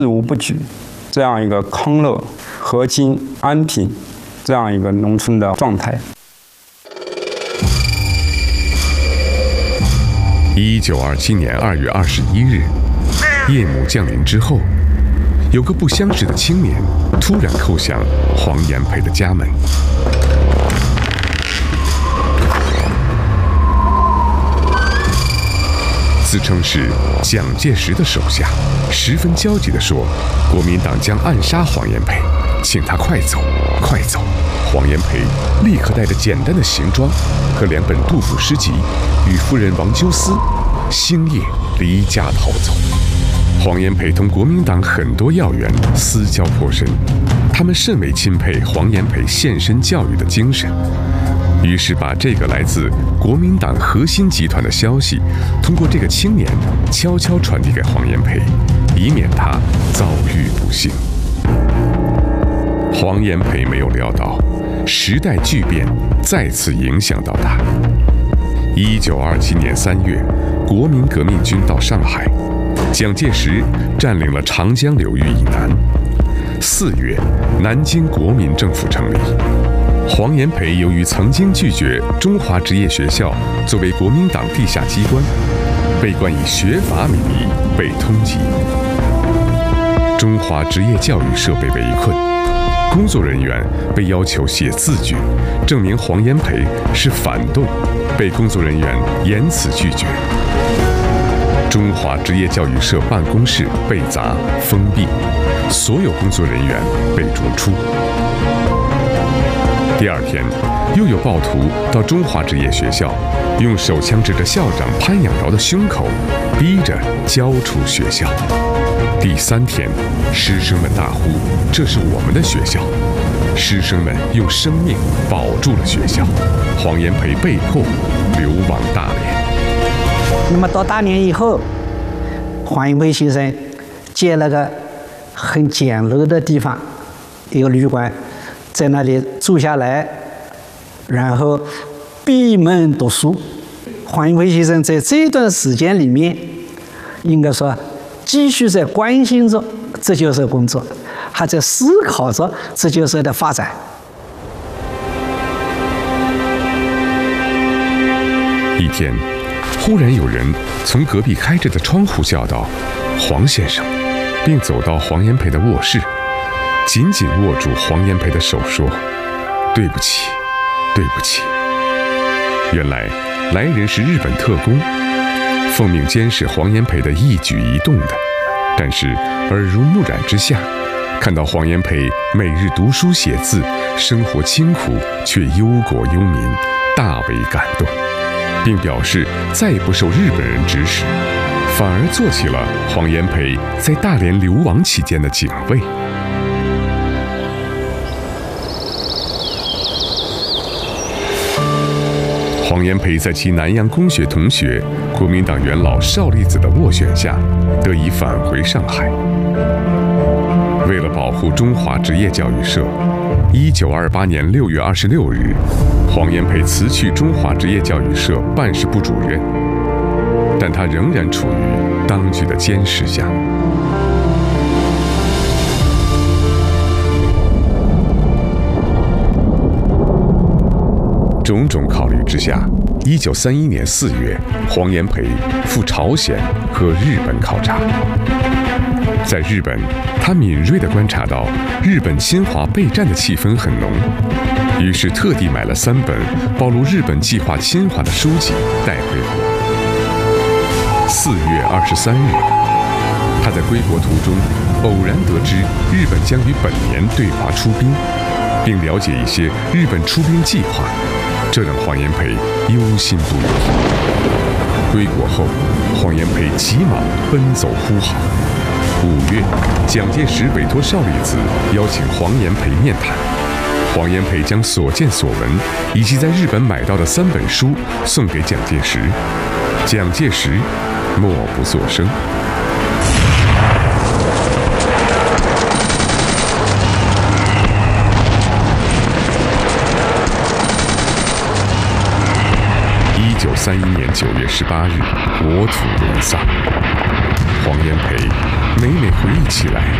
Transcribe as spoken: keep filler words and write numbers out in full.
事无不举，这样一个康乐、和亲、安平这样一个农村的状态。 一九二七年二月二十一日，夜幕降临之后，有个不相识的青年突然叩响黄炎培的家门。自称是蒋介石的手下，十分焦急地说：“国民党将暗杀黄炎培，请他快走，快走！”黄炎培立刻带着简单的行装和两本杜甫诗集，与夫人王鸠思星夜离家逃走。黄炎培同国民党很多要员私交颇深，他们甚为钦佩黄炎培献身教育的精神，于是把这个来自国民党核心集团的消息，通过这个青年悄悄传递给黄炎培，以免他遭遇不幸。黄炎培没有料到，时代巨变再次影响到他。一九二七年三月，国民革命军到上海，蒋介石占领了长江流域以南。四月，南京国民政府成立。黄炎培由于曾经拒绝中华职业学校作为国民党地下机关，被冠以学阀名义被通缉。中华职业教育社被围困，工作人员被要求写字据，证明黄炎培是反动，被工作人员严词拒绝。中华职业教育社办公室被砸封闭，所有工作人员被逐出。第二天，又有暴徒到中华职业学校，用手枪指着校长潘仰饶的胸口，逼着交出学校。第三天，师生们大呼：“这是我们的学校！”师生们用生命保住了学校。黄炎培被迫流亡大连。 那么到大连以后，黄炎培先生建了个很简陋的地方，一个旅馆，在那里住下来，然后闭门读书。黄炎培先生在这段时间里面，应该说继续在关心着自救社工作，还在思考着自救社的发展。 一天，忽然有人从隔壁开着的窗户叫道：“黄先生！”并走到黄炎培的卧室，紧紧握住黄炎培的手说：“对不起，对不起。”原来来人是日本特工，奉命监视黄炎培的一举一动的，但是耳濡目染之下，看到黄炎培每日读书写字，生活清苦却忧国忧民，大为感动，并表示再也不受日本人指使，反而做起了黄炎培在大连流亡期间的警卫。黄炎培在其南洋公学同学国民党元老邵力子的斡旋下，得以返回上海。为了保护中华职业教育社，一九二八年六月二十六日，黄炎培辞去中华职业教育社办事部主任，但他仍然处于当局的监视下。种种考虑之下，一九三一年四月，黄炎培赴朝鲜和日本考察。在日本，他敏锐地观察到日本侵华备战的气氛很浓，于是特地买了三本暴露日本计划侵华的书籍带回国。四月二十三日，他在归国途中偶然得知日本将于本年对华出兵，并了解一些日本出兵计划，这让黄炎培忧心不已。归国后，黄炎培急忙奔走呼号。五月，蒋介石委托邵力子邀请黄炎培面谈。黄炎培将所见所闻以及在日本买到的三本书送给蒋介石，蒋介石默不作声。一九三一年九月十八日，国土沦丧，黄炎培每每回忆起来，